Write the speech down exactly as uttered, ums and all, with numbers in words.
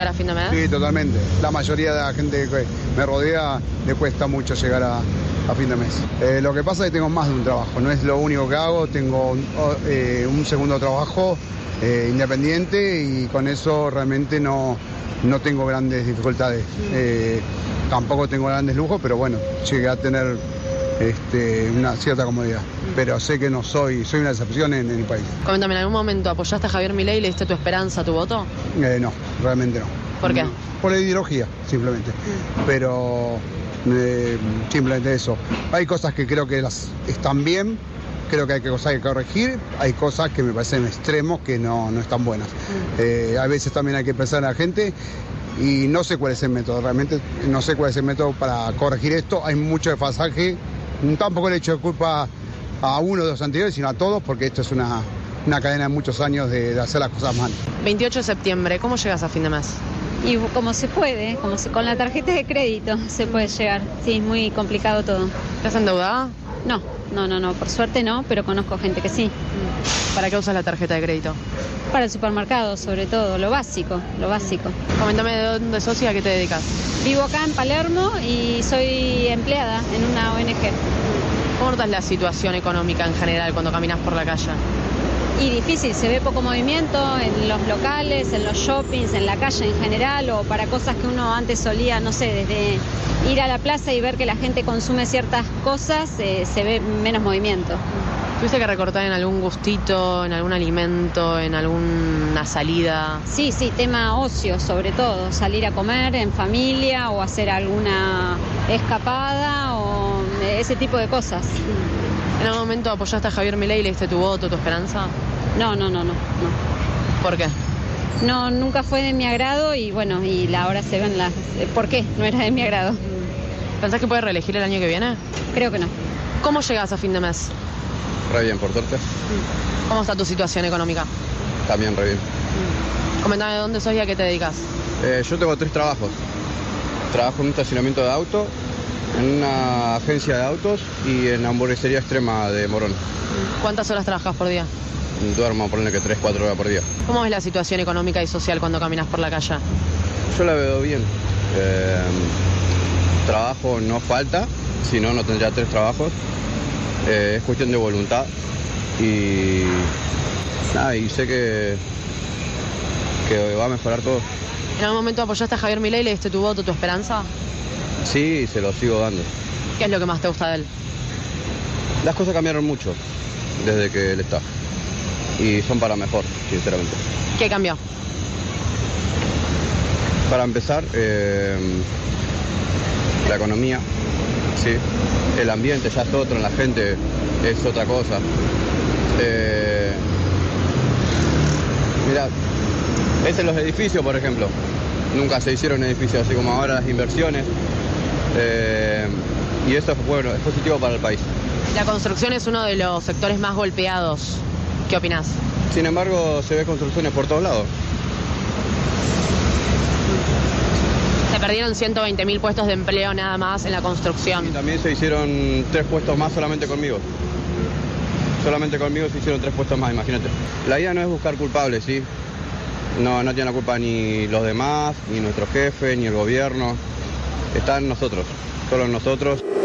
a fin de mes? Sí, totalmente. La mayoría de la gente que me rodea le cuesta mucho llegar a, a fin de mes. Eh, lo que pasa es que tengo más de un trabajo, no es lo único que hago, tengo eh, un segundo trabajo eh, independiente y con eso realmente no, no tengo grandes dificultades. Eh, tampoco tengo grandes lujos, pero bueno, llegué a tener este, una cierta comodidad. Pero sé que no soy, soy una excepción en, en el país. Coméntame, ¿en algún momento apoyaste a Javier Milei y le diste tu esperanza, tu voto? Eh, no, realmente no. ¿Por qué? No, por la ideología, simplemente. Pero eh, simplemente eso. Hay cosas que creo que las están bien, creo que hay cosas que corregir, hay cosas que me parecen extremos que no, no están buenas. Eh, a veces también hay que pensar en la gente y no sé cuál es el método, realmente no sé cuál es el método para corregir esto. Hay mucho desfasaje, tampoco le echo de culpa a uno de los anteriores, sino a todos, porque esto es una, una cadena de muchos años de, de hacer las cosas mal. veintiocho de septiembre, ¿cómo llegas a fin de mes? Y como se puede, como se, con la tarjeta de crédito se puede llegar. Sí, es muy complicado todo. ¿Estás endeudada? No, no, no, no, por suerte no, pero conozco gente que sí. ¿Para qué usas la tarjeta de crédito? Para el supermercado, sobre todo, lo básico, lo básico. Coméntame de dónde sos y a qué te dedicas. Vivo acá en Palermo y soy empleada en una O N G. ¿Cómo notas la situación económica en general cuando caminas por la calle? Y difícil, se ve poco movimiento en los locales, en los shoppings, en la calle en general, o para cosas que uno antes solía, no sé, desde ir a la plaza y ver que la gente consume ciertas cosas, eh, se ve menos movimiento. ¿Tuviste que recortar en algún gustito, en algún alimento, en alguna salida? Sí, sí, tema ocio sobre todo, salir a comer en familia o hacer alguna escapada o ese tipo de cosas. ¿En algún momento apoyaste a Javier Milei y le diste tu voto, tu esperanza? No, no, no, no, no. ¿Por qué? No, nunca fue de mi agrado y bueno, y la, ahora se ven las... ¿Por qué? No era de mi agrado. ¿Pensás que puedes reelegir el año que viene? Creo que no. ¿Cómo llegás a fin de mes? Re bien, por suerte. ¿Cómo está tu situación económica? También re bien. Comentame de dónde sos y a qué te dedicas. Eh, yo tengo tres trabajos. Trabajo en un estacionamiento de auto, en una agencia de autos y en la hamburguesería extrema de Morón. ¿Cuántas horas trabajas por día? Duermo, ponle que tres, cuatro horas por día. ¿Cómo ves la situación económica y social cuando caminas por la calle? Yo la veo bien. Eh, trabajo no falta, si no, no tendría tres trabajos. Eh, es cuestión de voluntad y nada, y sé que, que va a mejorar todo. ¿En algún momento apoyaste a Javier Milei y le diste tu voto, tu esperanza? Sí, se lo sigo dando. ¿Qué es lo que más te gusta de él? Las cosas cambiaron mucho desde que él está y son para mejor, sinceramente. ¿Qué cambió? Para empezar, eh, la economía, sí. El ambiente ya es otro, la gente es otra cosa. Eh, mirá, es en los edificios, por ejemplo. Nunca se hicieron edificios así como ahora las inversiones. Eh, y eso es bueno, es positivo para el país. La construcción es uno de los sectores más golpeados. ¿Qué opinás? Sin embargo, se ve construcciones por todos lados. Se perdieron ciento veinte mil puestos de empleo nada más en la construcción. Y también se hicieron tres puestos más solamente conmigo. Solamente conmigo se hicieron tres puestos más, imagínate. La idea no es buscar culpables, ¿sí? No, no tiene la culpa ni los demás, ni nuestro jefe, ni el gobierno. Están nosotros, solo nosotros.